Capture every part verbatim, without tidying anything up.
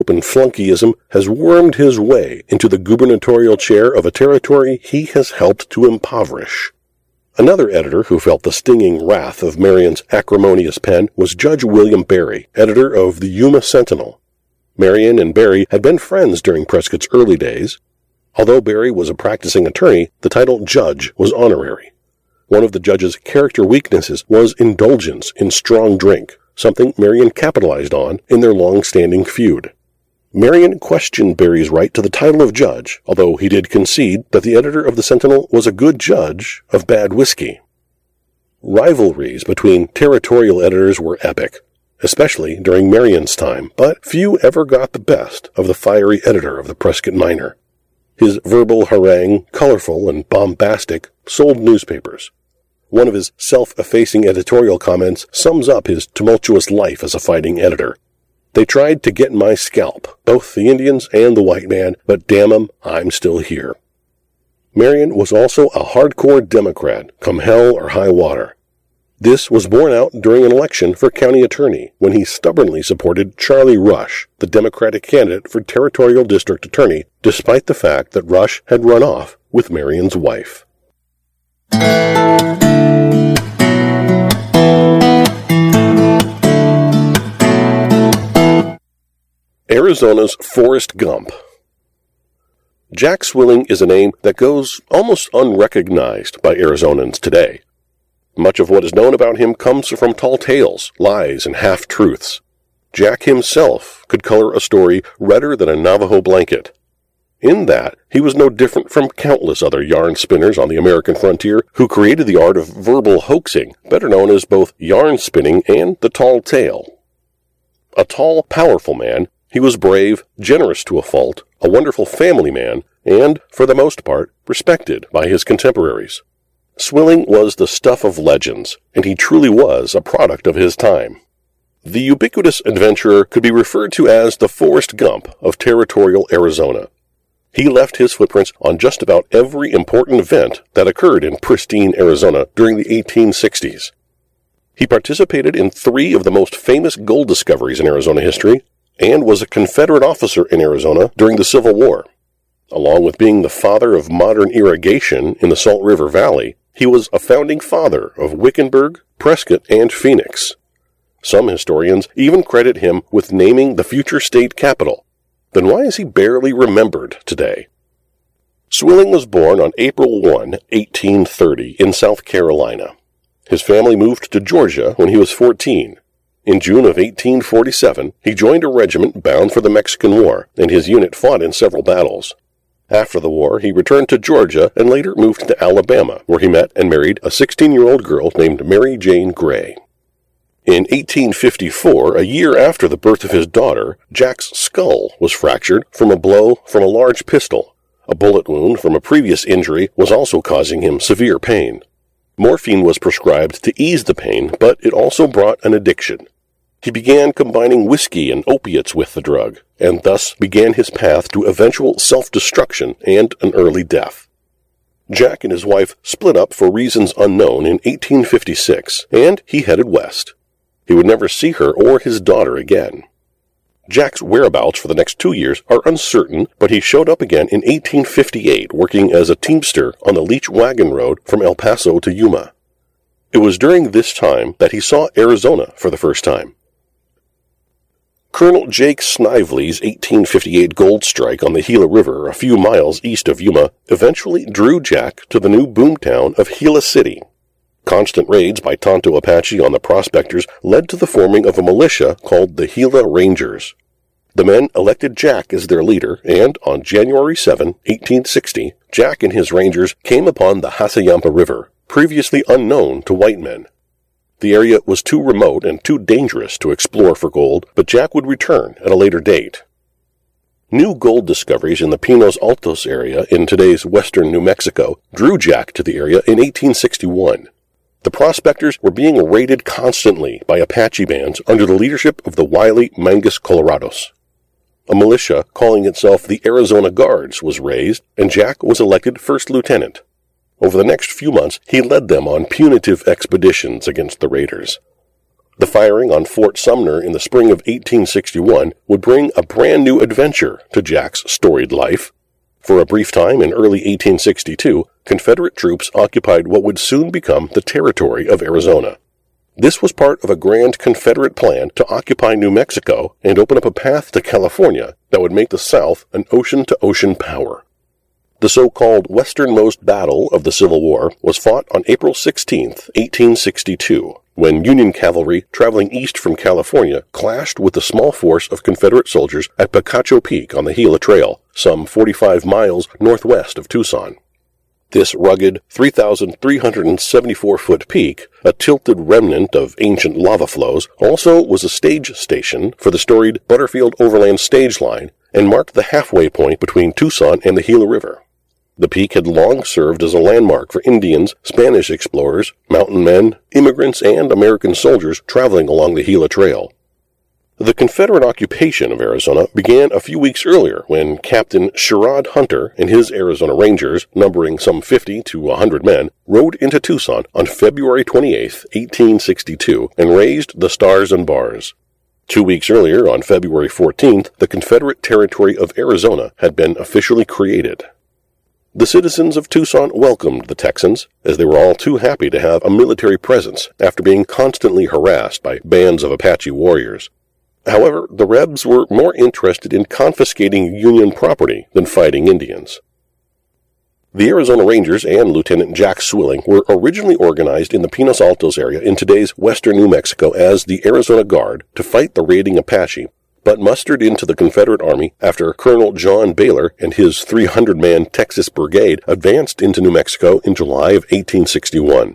and flunkyism has wormed his way into the gubernatorial chair of a territory he has helped to impoverish. Another editor who felt the stinging wrath of Marion's acrimonious pen was Judge William Barry, editor of the Yuma Sentinel. Marion and Barry had been friends during Prescott's early days. Although Barry was a practicing attorney, the title judge was honorary. One of the judge's character weaknesses was indulgence in strong drink, something Marion capitalized on in their long-standing feud. Marion questioned Barry's right to the title of judge, although he did concede that the editor of the Sentinel was a good judge of bad whiskey. Rivalries between territorial editors were epic, especially during Marion's time, but few ever got the best of the fiery editor of the Prescott Miner. His verbal harangue, colorful and bombastic, sold newspapers. One of his self-effacing editorial comments sums up his tumultuous life as a fighting editor. "They tried to get my scalp, both the Indians and the white man, but damn 'em, I'm still here." Marion was also a hardcore Democrat, come hell or high water. This was borne out during an election for county attorney, when he stubbornly supported Charlie Rush, the Democratic candidate for territorial district attorney, despite the fact that Rush had run off with Marion's wife. Arizona's Forrest Gump. Jack Swilling is a name that goes almost unrecognized by Arizonans today. Much of what is known about him comes from tall tales, lies, and half-truths. Jack himself could color a story redder than a Navajo blanket. In that, he was no different from countless other yarn spinners on the American frontier who created the art of verbal hoaxing, better known as both yarn spinning and the tall tale. A tall, powerful man, he was brave, generous to a fault, a wonderful family man, and, for the most part, respected by his contemporaries. Swilling was the stuff of legends, and he truly was a product of his time. The ubiquitous adventurer could be referred to as the Forrest Gump of territorial Arizona. He left his footprints on just about every important event that occurred in pristine Arizona during the eighteen sixties. He participated in three of the most famous gold discoveries in Arizona history, and was a Confederate officer in Arizona during the Civil War. Along with being the father of modern irrigation in the Salt River Valley, he was a founding father of Wickenburg, Prescott, and Phoenix. Some historians even credit him with naming the future state capital. Then why is he barely remembered today? Swilling was born on April first, eighteen thirty, in South Carolina. His family moved to Georgia when he was fourteen. In June of eighteen forty-seven, he joined a regiment bound for the Mexican War, and his unit fought in several battles. After the war, he returned to Georgia and later moved to Alabama, where he met and married a sixteen-year-old girl named Mary Jane Gray. In eighteen fifty-four, a year after the birth of his daughter, Jack's skull was fractured from a blow from a large pistol. A bullet wound from a previous injury was also causing him severe pain. Morphine was prescribed to ease the pain, but it also brought an addiction. He began combining whiskey and opiates with the drug, and thus began his path to eventual self-destruction and an early death. Jack and his wife split up for reasons unknown in eighteen fifty-six, and he headed west. He would never see her or his daughter again. Jack's whereabouts for the next two years are uncertain, but he showed up again in eighteen fifty-eight working as a teamster on the Leech Wagon Road from El Paso to Yuma. It was during this time that he saw Arizona for the first time. Colonel Jake Snively's eighteen fifty-eight gold strike on the Gila River a few miles east of Yuma eventually drew Jack to the new boomtown of Gila City. Constant raids by Tonto Apache on the prospectors led to the forming of a militia called the Gila Rangers. The men elected Jack as their leader, and on January seventh, eighteen sixty, Jack and his Rangers came upon the Hassayampa River, previously unknown to white men. The area was too remote and too dangerous to explore for gold, but Jack would return at a later date. New gold discoveries in the Pinos Altos area in today's western New Mexico drew Jack to the area in eighteen sixty-one. The prospectors were being raided constantly by Apache bands under the leadership of the wily Mangus Colorados. A militia calling itself the Arizona Guards was raised, and Jack was elected first lieutenant. Over the next few months, he led them on punitive expeditions against the raiders. The firing on Fort Sumner in the spring of eighteen sixty-one would bring a brand new adventure to Jack's storied life. For a brief time in early eighteen sixty-two, Confederate troops occupied what would soon become the territory of Arizona. This was part of a grand Confederate plan to occupy New Mexico and open up a path to California that would make the South an ocean-to-ocean power. The so-called westernmost battle of the Civil War was fought on April sixteenth, eighteen sixty-two, when Union cavalry traveling east from California clashed with the small force of Confederate soldiers at Picacho Peak on the Gila Trail, some forty-five miles northwest of Tucson. This rugged three thousand three hundred seventy-four foot peak, a tilted remnant of ancient lava flows, also was a stage station for the storied Butterfield Overland Stage Line and marked the halfway point between Tucson and the Gila River. The peak had long served as a landmark for Indians, Spanish explorers, mountain men, immigrants, and American soldiers traveling along the Gila Trail. The Confederate occupation of Arizona began a few weeks earlier when Captain Sherrod Hunter and his Arizona Rangers, numbering some fifty to one hundred men, rode into Tucson on February twenty-eighth, eighteen sixty-two, and raised the Stars and Bars. Two weeks earlier, on February fourteenth, the Confederate territory of Arizona had been officially created. The citizens of Tucson welcomed the Texans, as they were all too happy to have a military presence after being constantly harassed by bands of Apache warriors. However, the Rebs were more interested in confiscating Union property than fighting Indians. The Arizona Rangers and Lieutenant Jack Swilling were originally organized in the Pinos Altos area in today's western New Mexico as the Arizona Guard to fight the raiding Apache, but mustered into the Confederate Army after Colonel John Baylor and his three hundred man Texas Brigade advanced into New Mexico in July of eighteen sixty-one.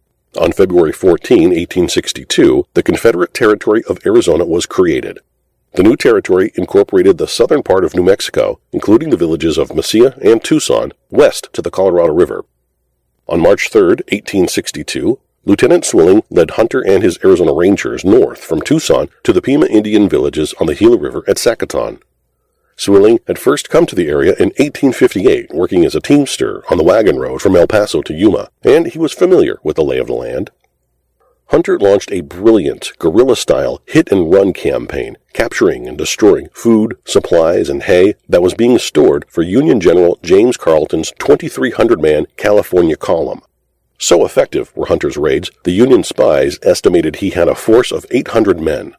On February fourteenth, eighteen sixty-two, the Confederate Territory of Arizona was created. The new territory incorporated the southern part of New Mexico, including the villages of Mesilla and Tucson, west to the Colorado River. On March third, eighteen sixty-two, Lieutenant Swilling led Hunter and his Arizona Rangers north from Tucson to the Pima Indian villages on the Gila River at Sacaton. Swilling had first come to the area in eighteen fifty-eight, working as a teamster on the wagon road from El Paso to Yuma, and he was familiar with the lay of the land. Hunter launched a brilliant, guerrilla-style hit-and-run campaign, capturing and destroying food, supplies, and hay that was being stored for Union General James Carleton's twenty-three hundred man California Column. So effective were Hunter's raids, the Union spies estimated he had a force of eight hundred men.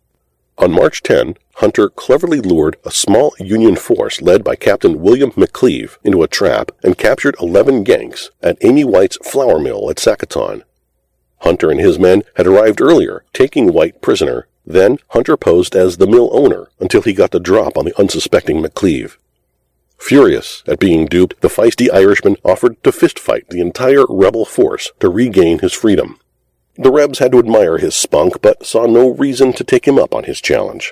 On March tenth, Hunter cleverly lured a small Union force led by Captain William McCleave into a trap and captured eleven Yanks at Amy White's flour mill at Sacaton. Hunter and his men had arrived earlier, taking White prisoner. Then Hunter posed as the mill owner until he got the drop on the unsuspecting McCleave. Furious at being duped, the feisty Irishman offered to fistfight the entire rebel force to regain his freedom. The Rebs had to admire his spunk, but saw no reason to take him up on his challenge.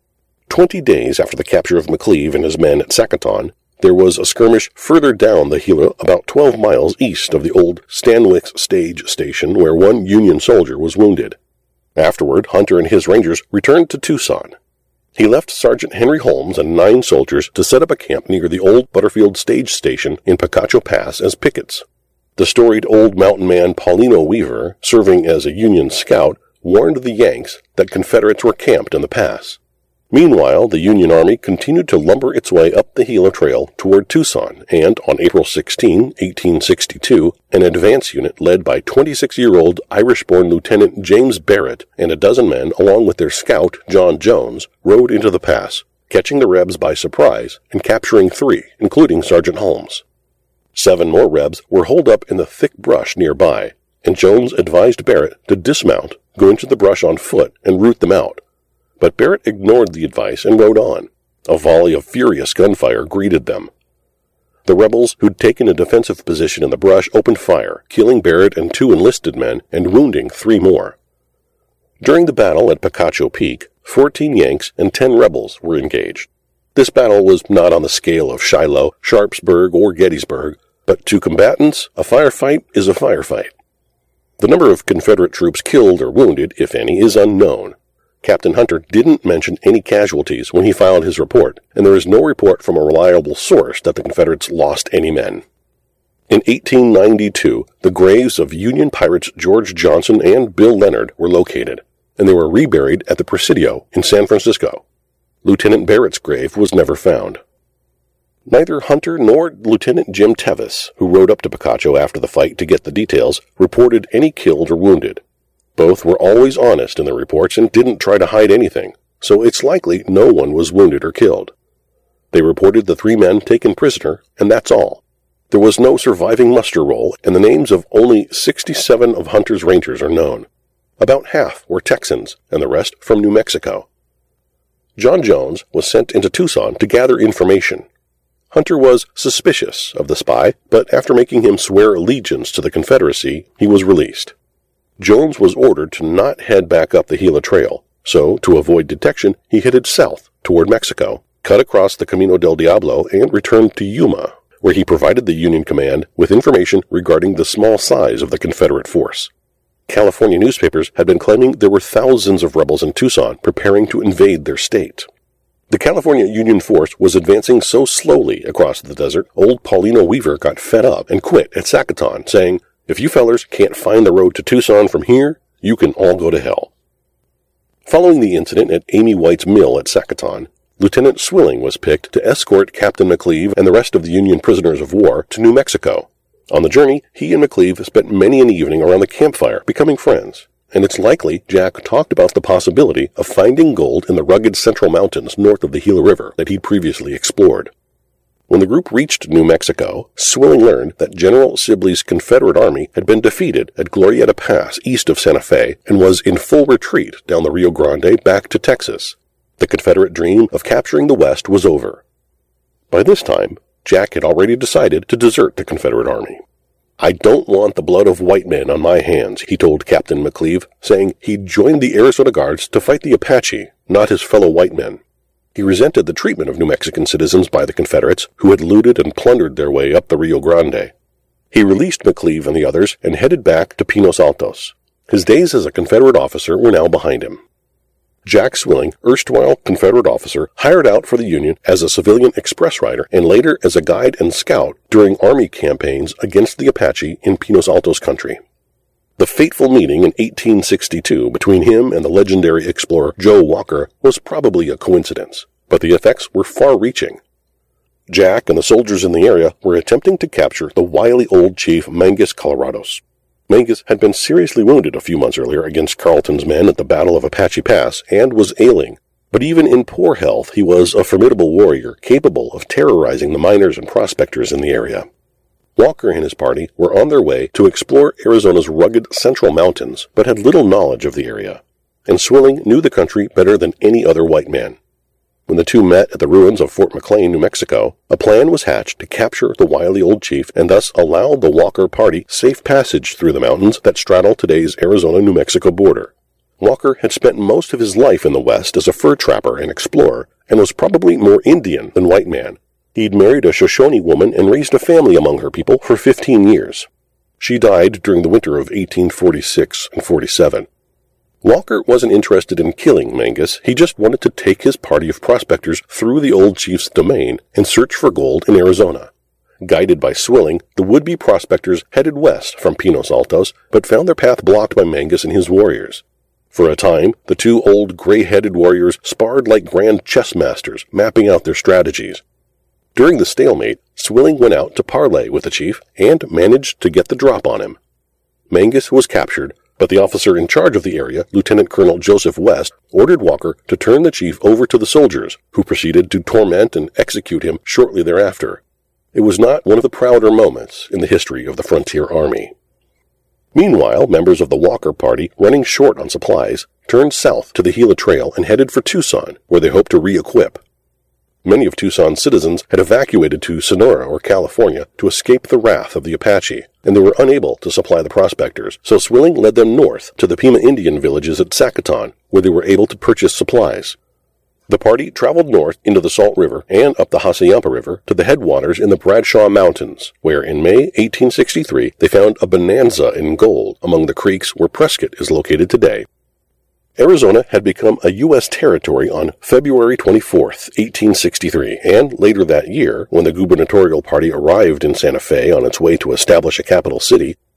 Twenty days after the capture of McCleave and his men at Sacaton, there was a skirmish further down the Gila about twelve miles east of the old Stanwix stage station where one Union soldier was wounded. Afterward, Hunter and his Rangers returned to Tucson. He left Sergeant Henry Holmes and nine soldiers to set up a camp near the old Butterfield stage station in Picacho Pass as pickets. The storied old mountain man Paulino Weaver, serving as a Union scout, warned the Yanks that Confederates were camped in the pass. Meanwhile, the Union Army continued to lumber its way up the Gila Trail toward Tucson, and on April sixteenth, eighteen sixty-two, an advance unit led by twenty-six-year-old Irish-born Lieutenant James Barrett and a dozen men, along with their scout, John Jones, rode into the pass, catching the Rebs by surprise and capturing three, including Sergeant Holmes. Seven more Rebs were holed up in the thick brush nearby, and Jones advised Barrett to dismount, go into the brush on foot, and root them out. But Barrett ignored the advice and rode on. A volley of furious gunfire greeted them. The rebels, who'd taken a defensive position in the brush, opened fire, killing Barrett and two enlisted men and wounding three more. During the battle at Picacho Peak, fourteen Yanks and ten rebels were engaged. This battle was not on the scale of Shiloh, Sharpsburg, or Gettysburg, but to combatants, a firefight is a firefight. The number of Confederate troops killed or wounded, if any, is unknown. Captain Hunter didn't mention any casualties when he filed his report, and there is no report from a reliable source that the Confederates lost any men. In eighteen ninety-two, the graves of Union pirates George Johnson and Bill Leonard were located. and they were reburied at the Presidio in San Francisco. Lieutenant Barrett's grave was never found. Neither Hunter nor Lieutenant Jim Tevis, who rode up to Picacho after the fight to get the details, reported any killed or wounded. Both were always honest in their reports and didn't try to hide anything, so it's likely no one was wounded or killed. They reported the three men taken prisoner, and that's all. There was no surviving muster roll, and the names of only sixty-seven of Hunter's Rangers are known. About half were Texans, and the rest from New Mexico. John Jones was sent into Tucson to gather information. Hunter was suspicious of the spy, but after making him swear allegiance to the Confederacy, he was released. Jones was ordered to not head back up the Gila Trail, so to avoid detection, he headed south toward Mexico, cut across the Camino del Diablo, and returned to Yuma, where he provided the Union command with information regarding the small size of the Confederate force. California newspapers had been claiming there were thousands of rebels in Tucson preparing to invade their state. The California Union force was advancing so slowly across the desert, old Paulino Weaver got fed up and quit at Sacaton, saying, "If you fellers can't find the road to Tucson from here, you can all go to hell." Following the incident at Amy White's mill at Sacaton, Lieutenant Swilling was picked to escort Captain McLeave and the rest of the Union prisoners of war to New Mexico. On the journey, he and McLeave spent many an evening around the campfire, becoming friends, and it's likely Jack talked about the possibility of finding gold in the rugged central mountains north of the Gila River that he'd previously explored. When the group reached New Mexico, Swilling learned that General Sibley's Confederate Army had been defeated at Glorieta Pass east of Santa Fe and was in full retreat down the Rio Grande back to Texas. The Confederate dream of capturing the West was over. By this time, Jack had already decided to desert the Confederate Army. "I don't want the blood of white men on my hands," he told Captain McLeave, saying he'd joined the Arizona Guards to fight the Apache, not his fellow white men. He resented the treatment of New Mexican citizens by the Confederates, who had looted and plundered their way up the Rio Grande. He released McLeave and the others and headed back to Pinos Altos. His days as a Confederate officer were now behind him. Jack Swilling, erstwhile Confederate officer, hired out for the Union as a civilian express rider and later as a guide and scout during Army campaigns against the Apache in Pinos Altos country. The fateful meeting in eighteen sixty-two between him and the legendary explorer Joe Walker was probably a coincidence, but the effects were far-reaching. Jack and the soldiers in the area were attempting to capture the wily old chief Mangus Colorados. Mangus had been seriously wounded a few months earlier against Carleton's men at the Battle of Apache Pass and was ailing, but even in poor health he was a formidable warrior capable of terrorizing the miners and prospectors in the area. Walker and his party were on their way to explore Arizona's rugged central mountains, but had little knowledge of the area, and Swilling knew the country better than any other white man. When the two met at the ruins of Fort McLean, New Mexico, a plan was hatched to capture the wily old chief and thus allow the Walker party safe passage through the mountains that straddle today's Arizona-New Mexico border. Walker had spent most of his life in the West as a fur trapper and explorer, and was probably more Indian than white man. He'd married a Shoshone woman and raised a family among her people for fifteen years. She died during the winter of eighteen forty-six and forty-seven. Walker wasn't interested in killing Mangus, he just wanted to take his party of prospectors through the old chief's domain and search for gold in Arizona. Guided by Swilling, the would-be prospectors headed west from Pinos Altos, but found their path blocked by Mangus and his warriors. For a time, the two old gray-headed warriors sparred like grand chess masters, mapping out their strategies. During the stalemate, Swilling went out to parley with the chief and managed to get the drop on him. Mangus was captured, but the officer in charge of the area, Lieutenant Colonel Joseph West, ordered Walker to turn the chief over to the soldiers, who proceeded to torment and execute him shortly thereafter. It was not one of the prouder moments in the history of the Frontier Army. Meanwhile, members of the Walker party, running short on supplies, turned south to the Gila Trail and headed for Tucson, where they hoped to re-equip. Many of Tucson's citizens had evacuated to Sonora or California to escape the wrath of the Apache, and they were unable to supply the prospectors, so Swilling led them north to the Pima Indian villages at Sacaton, where they were able to purchase supplies. The party traveled north into the Salt River and up the Hassayampa River to the headwaters in the Bradshaw Mountains, where in May eighteen sixty-three they found a bonanza in gold among the creeks where Prescott is located today. Arizona had become a U S territory on February twenty-fourth, eighteen sixty-three, and later that year, when the gubernatorial party arrived in Santa Fe on its way to establish a capital city,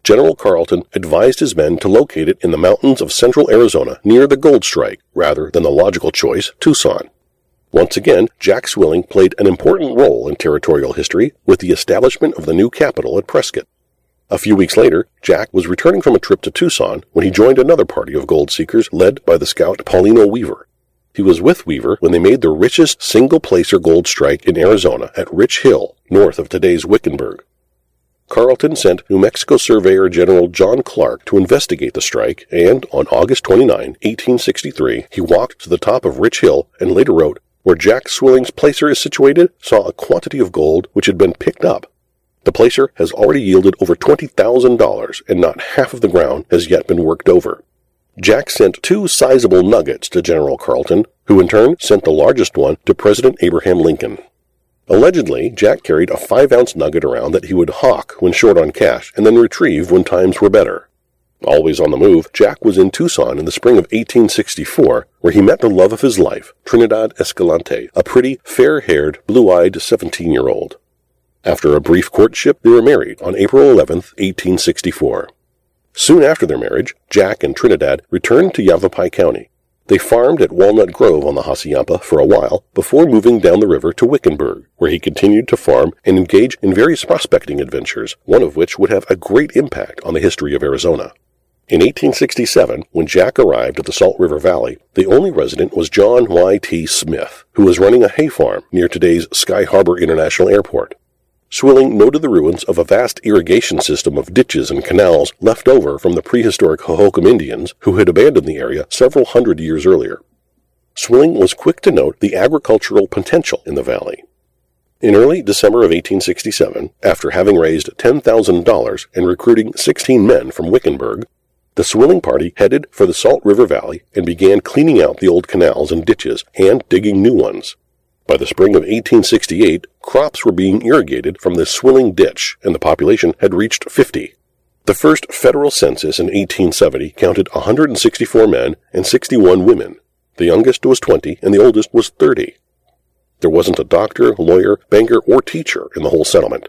General Carleton advised his men to locate it in the mountains of central Arizona near the gold strike, rather than the logical choice, Tucson. Once again, Jack Swilling played an important role in territorial history with the establishment of the new capital at Prescott. A few weeks later, Jack was returning from a trip to Tucson when he joined another party of gold seekers led by the scout Paulino Weaver. He was with Weaver when they made the richest single-placer gold strike in Arizona at Rich Hill, north of today's Wickenburg. Carleton sent New Mexico Surveyor General John Clark to investigate the strike, and on August twenty-ninth, eighteen sixty-three, he walked to the top of Rich Hill and later wrote, "Where Jack Swilling's placer is situated, saw a quantity of gold which had been picked up. The placer has already yielded over twenty thousand dollars, and not half of the ground has yet been worked over." Jack sent two sizable nuggets to General Carleton, who in turn sent the largest one to President Abraham Lincoln. Allegedly, Jack carried a five-ounce nugget around that he would hawk when short on cash and then retrieve when times were better. Always on the move, Jack was in Tucson in the spring of eighteen sixty-four, where he met the love of his life, Trinidad Escalante, a pretty, fair-haired, blue-eyed seventeen-year-old. After a brief courtship, they were married on April eleventh, eighteen sixty-four. Soon after their marriage, Jack and Trinidad returned to Yavapai County. They farmed at Walnut Grove on the Hassayampa for a while before moving down the river to Wickenburg, where he continued to farm and engage in various prospecting adventures, one of which would have a great impact on the history of Arizona. In eighteen sixty-seven, when Jack arrived at the Salt River Valley, the only resident was John Y T Smith, who was running a hay farm near today's Sky Harbor International Airport. Swilling noted the ruins of a vast irrigation system of ditches and canals left over from the prehistoric Hohokam Indians who had abandoned the area several hundred years earlier. Swilling was quick to note the agricultural potential in the valley. In early December of eighteen sixty-seven, after having raised ten thousand dollars and recruiting sixteen men from Wickenburg, the Swilling party headed for the Salt River Valley and began cleaning out the old canals and ditches and digging new ones. By the spring of eighteen sixty-eight, crops were being irrigated from the Swilling Ditch, and the population had reached fifty. The first federal census in eighteen seventy counted one hundred sixty-four men and sixty-one women. The youngest was twenty, and the oldest was thirty. There wasn't a doctor, lawyer, banker, or teacher in the whole settlement.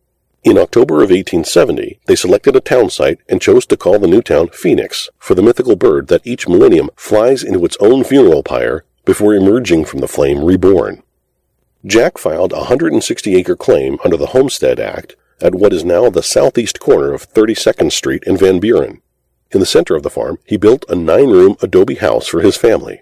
In October of eighteen seventy, they selected a town site and chose to call the new town Phoenix, for the mythical bird that each millennium flies into its own funeral pyre before emerging from the flame reborn. Jack filed a one hundred sixty acre claim under the Homestead Act at what is now the southeast corner of thirty-second Street in Van Buren. In the center of the farm, he built a nine-room adobe house for his family.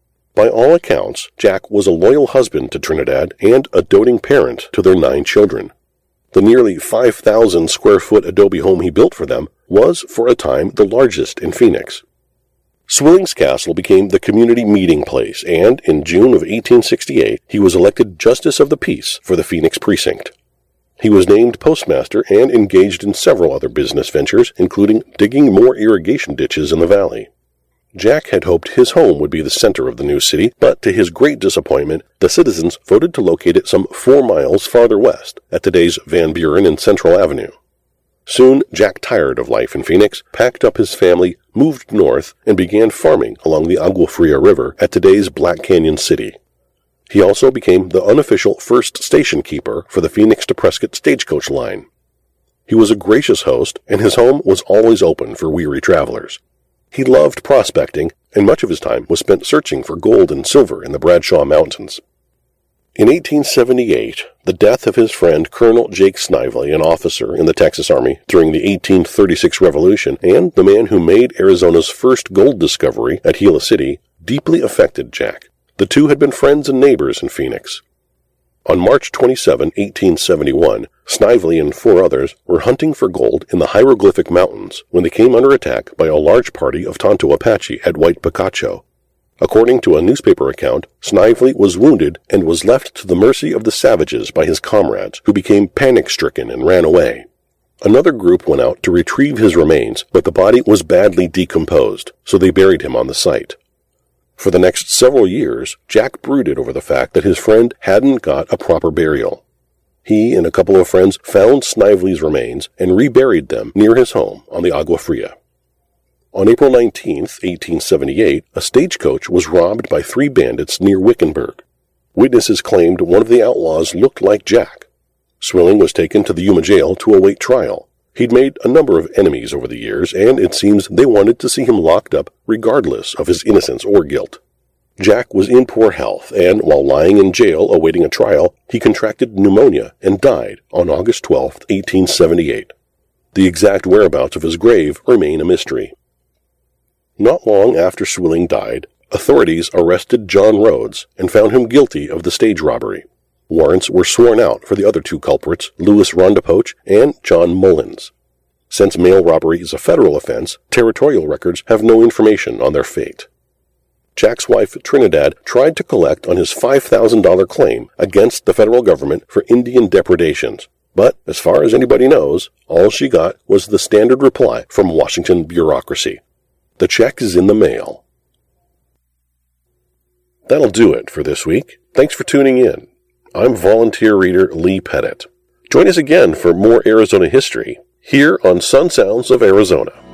By all accounts, Jack was a loyal husband to Trinidad and a doting parent to their nine children. The nearly five thousand square foot adobe home he built for them was, for a time, the largest in Phoenix. Swilling's Castle became the community meeting place, and in June of eighteen sixty-eight, he was elected Justice of the Peace for the Phoenix precinct. He was named postmaster and engaged in several other business ventures, including digging more irrigation ditches in the valley. Jack had hoped his home would be the center of the new city, but to his great disappointment, the citizens voted to locate it some four miles farther west, at today's Van Buren and Central Avenue. Soon, Jack tired of life in Phoenix, packed up his family, moved north, and began farming along the Agua Fria River at today's Black Canyon City. He also became the unofficial first station keeper for the Phoenix to Prescott stagecoach line. He was a gracious host, and his home was always open for weary travelers. He loved prospecting, and much of his time was spent searching for gold and silver in the Bradshaw Mountains. In eighteen seventy-eight, the death of his friend Colonel Jake Snively, an officer in the Texas Army during the eighteen thirty-six Revolution, and the man who made Arizona's first gold discovery at Gila City, deeply affected Jack. The two had been friends and neighbors in Phoenix. On March twenty-seventh, eighteen seventy-one, Snively and four others were hunting for gold in the Hieroglyphic Mountains when they came under attack by a large party of Tonto Apache at White Picacho. According to a newspaper account, Snively was wounded and was left to the mercy of the savages by his comrades, who became panic-stricken and ran away. Another group went out to retrieve his remains, but the body was badly decomposed, so they buried him on the site. For the next several years, Jack brooded over the fact that his friend hadn't got a proper burial. He and a couple of friends found Snively's remains and reburied them near his home on the Agua Fria. On April nineteenth, eighteen seventy-eight, a stagecoach was robbed by three bandits near Wickenburg. Witnesses claimed one of the outlaws looked like Jack. Swilling was taken to the Yuma jail to await trial. He'd made a number of enemies over the years, and it seems they wanted to see him locked up regardless of his innocence or guilt. Jack was in poor health, and while lying in jail awaiting a trial, he contracted pneumonia and died on August twelfth, eighteen seventy-eight. The exact whereabouts of his grave remain a mystery. Not long after Swilling died, authorities arrested John Rhodes and found him guilty of the stage robbery. Warrants were sworn out for the other two culprits, Louis Rondepoche and John Mullins. Since mail robbery is a federal offense, territorial records have no information on their fate. Jack's wife, Trinidad, tried to collect on his five thousand dollars claim against the federal government for Indian depredations, but as far as anybody knows, all she got was the standard reply from Washington bureaucracy. The check is in the mail. That'll do it for this week. Thanks for tuning in. I'm volunteer reader Lee Pettit. Join us again for more Arizona history here on Sun Sounds of Arizona.